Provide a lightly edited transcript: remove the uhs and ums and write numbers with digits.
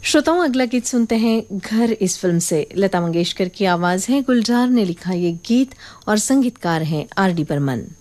श्रोताओं, अगला गीत सुनते हैं घर इस फिल्म से। लता मंगेशकर की आवाज है, गुलजार ने लिखा ये गीत और संगीतकार हैं आर डी बर्मन।